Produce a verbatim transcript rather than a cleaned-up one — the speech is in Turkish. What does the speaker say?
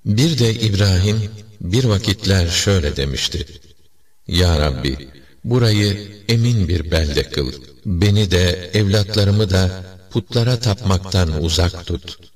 Bir de İbrahim bir vakitler şöyle demişti: Ya Rabbi, burayı emin bir belde kıl. Beni de evlatlarımı da putlara tapmaktan uzak tut.